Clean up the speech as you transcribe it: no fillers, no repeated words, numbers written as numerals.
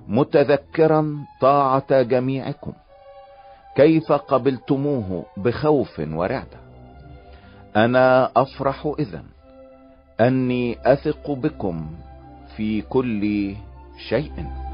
متذكرا طاعة جميعكم كيف قبلتموه بخوف ورعدة. انا افرح اذن اني اثق بكم في كل شيء.